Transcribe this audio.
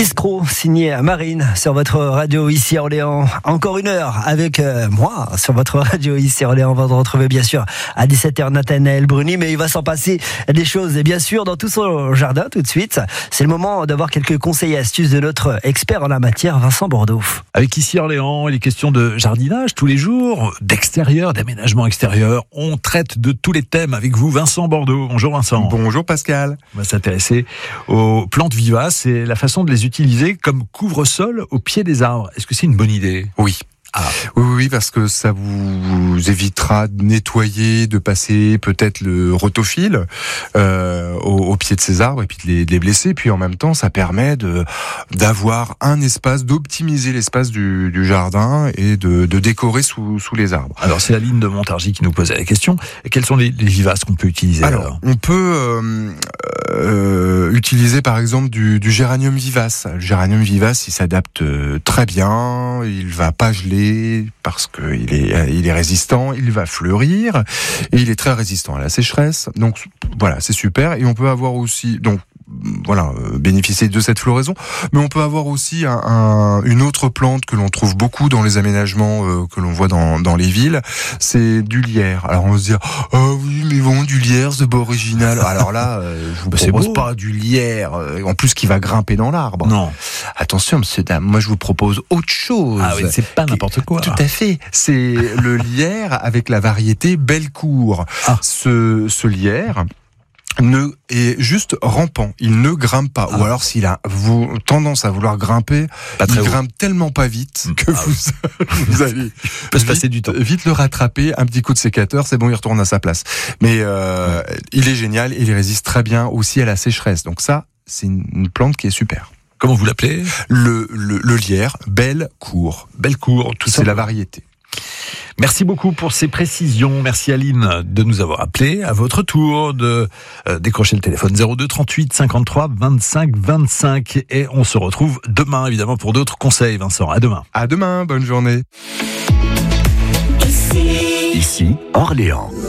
Escroc, signé Marine sur votre radio ici à Orléans. Encore une heure avec moi sur votre radio ici à Orléans. On va se retrouver bien sûr à 17h Nathanaël Bruni, mais il va s'en passer des choses et bien sûr dans tout son jardin tout de suite. C'est le moment d'avoir quelques conseils et astuces de notre expert en la matière, Vincent Bordeaux. Avec ici à Orléans, il est question de jardinage tous les jours, d'extérieur, d'aménagement extérieur. On traite de tous les thèmes avec vous, Vincent Bordeaux. Bonjour Vincent. Bonjour Pascal. On va s'intéresser aux plantes vivaces et la façon de les utiliser comme couvre-sol au pied des arbres. Est-ce que c'est une bonne idée ? Oui. Oui, parce que ça vous évitera de nettoyer, de passer peut-être le rotophile au pied de ces arbres et puis de les blesser. Puis en même temps, ça permet d'avoir un espace, d'optimiser l'espace du jardin et de décorer sous les arbres. Alors c'est Aline de Montargis qui nous posait la question. Quels sont les vivaces qu'on peut utiliser alors ? On peut utiliser par exemple du géranium vivace. Le géranium vivace, il s'adapte très bien, il va pas geler parce qu'il est résistant, il va fleurir et il est très résistant à la sécheresse. Donc voilà, c'est super. Et on peut avoir aussi bénéficier de cette floraison, mais on peut avoir aussi une autre plante que l'on trouve beaucoup dans les aménagements que l'on voit dans les villes, c'est du lierre. Alors on se dit oui mais bon, du lierre c'est pas original. Alors là je vous propose pas du lierre en plus qui va grimper dans l'arbre. Non. Attention monsieur dame, moi je vous propose autre chose. Ah oui, c'est pas n'importe quoi. Tout à fait. C'est le lierre avec la variété Bellecour. Ce lierre est juste rampant, il ne grimpe pas. Ou alors s'il a tendance à vouloir grimper, il grimpe tellement pas vite que vous allez se passer du temps. Vite le rattraper, un petit coup de sécateur, c'est bon, il retourne à sa place. Mais il est génial, il résiste très bien aussi à la sécheresse. Donc ça, c'est une plante qui est super. Comment vous l'appelez ? Le lierre Bellecour. Bellecour, tout ça. C'est la variété. Merci beaucoup pour ces précisions. Merci Aline de nous avoir appelés. À votre tour de décrocher le téléphone 02 38 53 25 25. Et on se retrouve demain, évidemment, pour d'autres conseils, Vincent. À demain. À demain, bonne journée. Ici Orléans.